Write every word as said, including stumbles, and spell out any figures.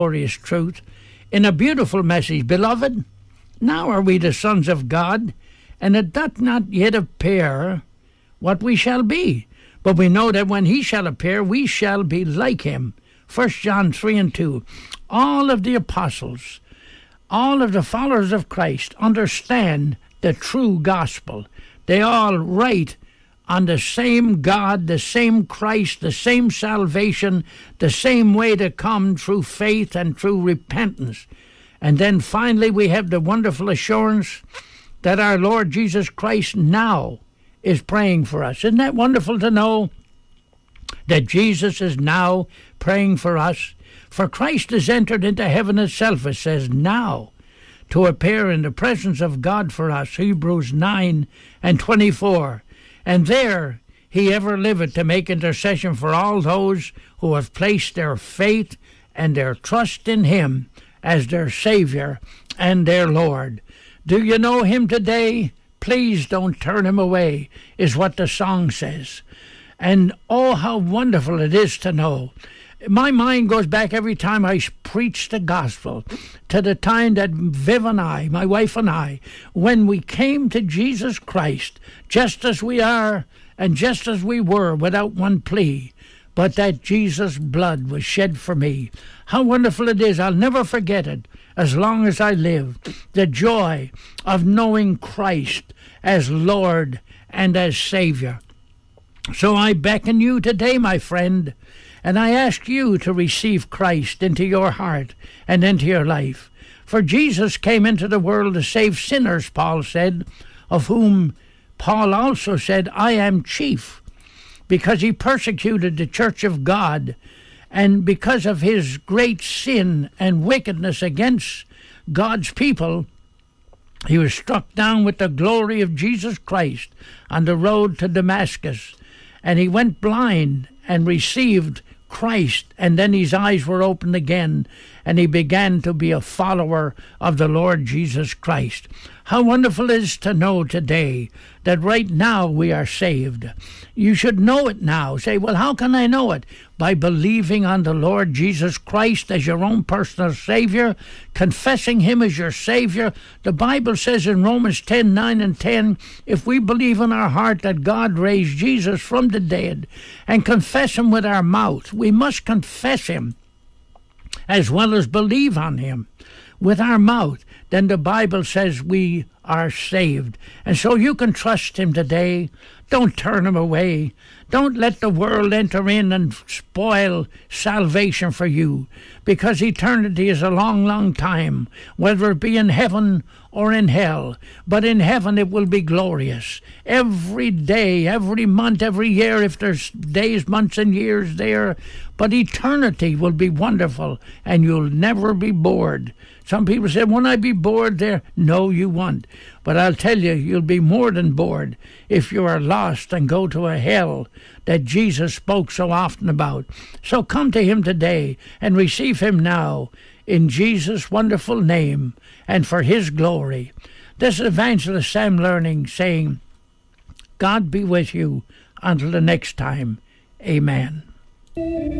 glorious truth in a beautiful message. Beloved, now are we the sons of God, and it doth not yet appear what we shall be. But we know that when he shall appear, we shall be like him. First John three and two. All of the apostles, all of the followers of Christ understand the true gospel. They all write on the same God, the same Christ, the same salvation, the same way to come through faith and through repentance. And then finally we have the wonderful assurance that our Lord Jesus Christ now is praying for us. Isn't that wonderful to know that Jesus is now praying for us? For Christ has entered into heaven itself, it says, now, to appear in the presence of God for us, Hebrews nine and twenty-four. And there he ever liveth to make intercession for all those who have placed their faith and their trust in him as their Savior and their Lord. Do you know him today? Please don't turn him away, is what the song says. And oh, how wonderful it is to know. My mind goes back every time I preach the gospel to the time that Viv and I, my wife and I, when we came to Jesus Christ, just as we are and just as we were, without one plea, but that Jesus' blood was shed for me. How wonderful it is. I'll never forget it as long as I live. The joy of knowing Christ as Lord and as Savior. So I beckon you today, my friend, and I ask you to receive Christ into your heart and into your life. For Jesus came into the world to save sinners, Paul said, of whom Paul also said, I am chief, because he persecuted the church of God, and because of his great sin and wickedness against God's people, he was struck down with the glory of Jesus Christ on the road to Damascus, and he went blind and received Christ, and then his eyes were opened again, and he began to be a follower of the Lord Jesus Christ. How wonderful it is to know today that right now we are saved. You should know it now. Say, well, how can I know it? By believing on the Lord Jesus Christ as your own personal Savior, confessing him as your Savior. The Bible says in Romans ten, nine and ten, if we believe in our heart that God raised Jesus from the dead and confess him with our mouth, we must confess him as well as believe on him with our mouth, then the Bible says we are saved. And so you can trust him today. Don't turn him away. Don't let the world enter in and spoil salvation for you, because eternity is a long, long time, whether it be in heaven or in hell. But in heaven it will be glorious. Every day, every month, every year, if there's days, months, and years there. But eternity will be wonderful, and you'll never be bored. Some people say, won't I be bored there? No, you won't. But I'll tell you, you'll be more than bored if you are lost and go to a hell that Jesus spoke so often about. So come to him today and receive him now in Jesus' wonderful name and for his glory. This is Evangelist Sam Learning saying, God be with you until the next time. Amen.